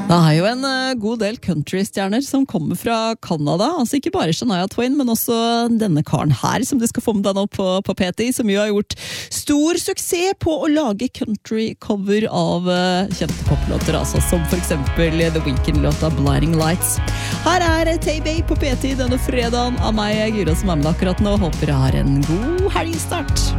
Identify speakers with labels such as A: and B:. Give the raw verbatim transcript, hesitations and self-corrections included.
A: Det er jo en uh, god del countrystjerner som kommer fra Kanada, altså ikke bare Shania Twain, men også denne karen her som du skal få med deg nå på, på P T, som jo har gjort stor suksess på å lage country-cover av uh, kjente poplåter, altså, som for eksempel The Weeknd-låta Blinding Lights. Her er Tay-Bay på P T denne fredagen av meg, Gyra, som er med akkurat nå. Håper jeg har en god helgstart.